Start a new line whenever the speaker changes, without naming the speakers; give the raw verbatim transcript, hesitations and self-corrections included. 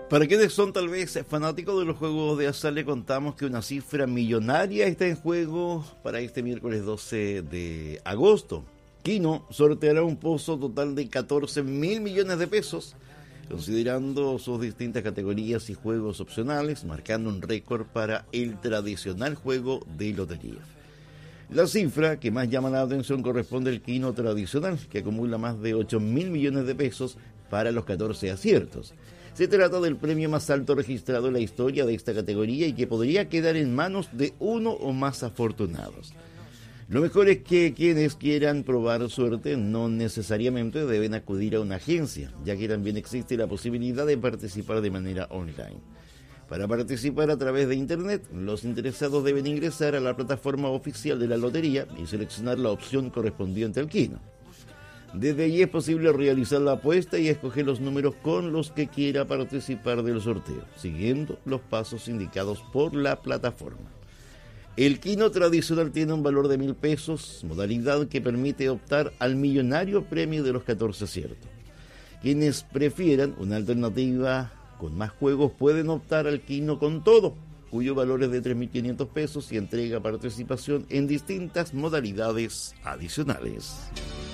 Para quienes son tal vez fanáticos de los juegos de azar, le contamos que una cifra millonaria está en juego para este miércoles doce de agosto. Kino sorteará un pozo total de catorce mil millones de pesos, considerando sus distintas categorías y juegos opcionales, marcando un récord para el tradicional juego de lotería. La cifra que más llama la atención corresponde al Kino tradicional, que acumula más de ocho mil millones de pesos para los catorce aciertos. Se trata del premio más alto registrado en la historia de esta categoría y que podría quedar en manos de uno o más afortunados. Lo mejor es que quienes quieran probar suerte no necesariamente deben acudir a una agencia, ya que también existe la posibilidad de participar de manera online. Para participar a través de internet, los interesados deben ingresar a la plataforma oficial de la lotería y seleccionar la opción correspondiente al Kino. Desde allí es posible realizar la apuesta y escoger los números con los que quiera participar del sorteo, siguiendo los pasos indicados por la plataforma. El Kino tradicional tiene un valor de mil pesos, modalidad que permite optar al millonario premio de los catorce aciertos. Quienes prefieran una alternativa con más juegos pueden optar al Kino con todo, cuyo valor es de tres mil quinientos pesos y entrega participación en distintas modalidades adicionales.